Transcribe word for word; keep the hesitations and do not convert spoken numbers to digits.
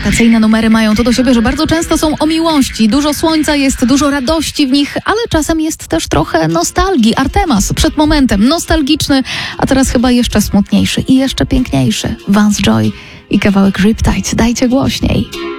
wakacyjne numery mają to do siebie, że bardzo często są o miłości. Dużo słońca jest, dużo radości w nich, ale czasem jest też trochę nostalgii. Artemas przed momentem nostalgiczny, a teraz chyba jeszcze smutniejszy i jeszcze piękniejszy. Vance Joy i kawałek Riptide. Dajcie głośniej.